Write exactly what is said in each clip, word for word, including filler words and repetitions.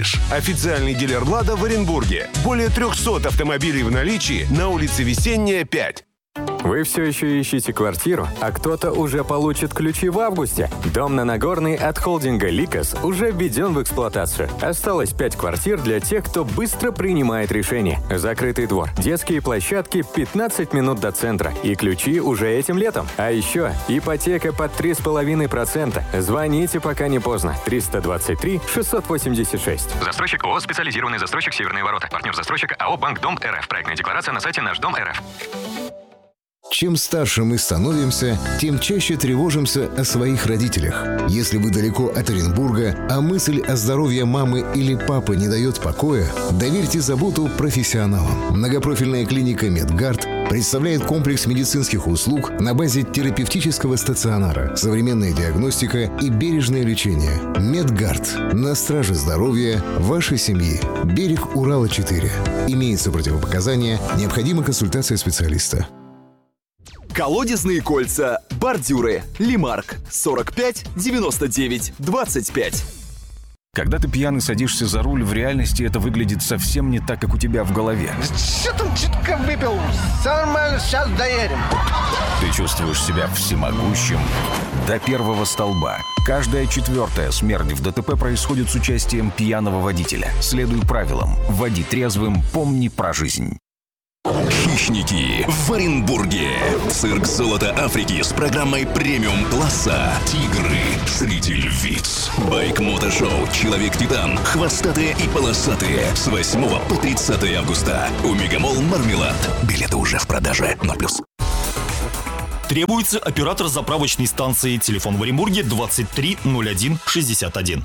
Официальный дилер «Лада» в Оренбурге. Более трехсот автомобилей в наличии на улице Весенняя, пять. Вы все еще ищете квартиру, а кто-то уже получит ключи в августе? Дом на Нагорной от холдинга «Ликос» уже введен в эксплуатацию. Осталось пять квартир для тех, кто быстро принимает решения. Закрытый двор, детские площадки, пятнадцать минут до центра. И ключи уже этим летом. А еще ипотека под три с половиной процента. Звоните, пока не поздно. триста двадцать три шестьсот восемьдесят шесть. Застройщик ООО «Специализированный застройщик Северные ворота». Партнер застройщика АО «Банк Дом РФ». Проектная декларация на сайте Наш Дом РФ. Чем старше мы становимся, тем чаще тревожимся о своих родителях. Если вы далеко от Оренбурга, а мысль о здоровье мамы или папы не дает покоя, доверьте заботу профессионалам. Многопрофильная клиника «Медгард» представляет комплекс медицинских услуг на базе терапевтического стационара, современная диагностика и бережное лечение. «Медгард» на страже здоровья вашей семьи. Берег Урала, четыре. Имеется противопоказания, необходима консультация специалиста. Колодезные кольца, бордюры, Лимарк, сорок пять девяносто девять двадцать пять. Когда ты пьяный садишься за руль, в реальности это выглядит совсем не так, как у тебя в голове. Что там чутка выпил? Нормально, сейчас доедем. Ты чувствуешь себя всемогущим до первого столба. Каждая четвертая смерть в ДТП происходит с участием пьяного водителя. Следуй правилам. Води трезвым, помни про жизнь. Хищники в Оренбурге. Цирк «Золото Африки» с программой премиум-класса. Тигры среди львиц. Байк-мотошоу «Человек-титан». Хвостатые и полосатые. С восьмого по тридцатое августа. У Мегамолл Мармелад. Билеты уже в продаже. ноль плюс. Требуется оператор заправочной станции. Телефон в Оренбурге двадцать три ноль один шестьдесят один.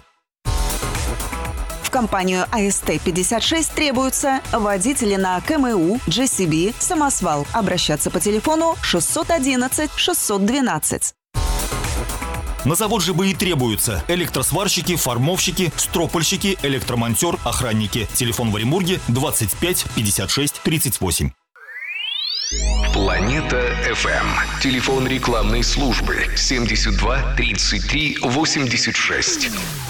В компанию АСТ пятьдесят шесть требуются водители на КМУ, джи си би, самосвал. Обращаться по телефону шестьсот одиннадцать шестьсот двенадцать. На завод ЖБИ требуются электросварщики, формовщики, стропольщики, электромонтер, охранники. Телефон в Оренбурге двадцать пять пятьдесят шесть тридцать восемь. Планета эф эм. Телефон рекламной службы семьдесят два тридцать три восемьдесят шесть.